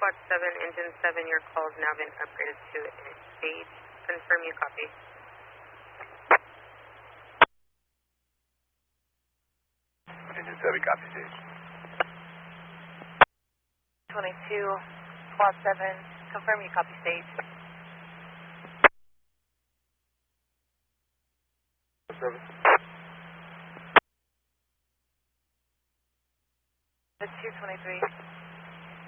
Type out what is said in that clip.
Squad 7, Engine 7, your call has now been upgraded to stage. Confirm you copy. Engine 7, copy stage. 22, Squad 7, confirm you copy stage. 7. It's 223.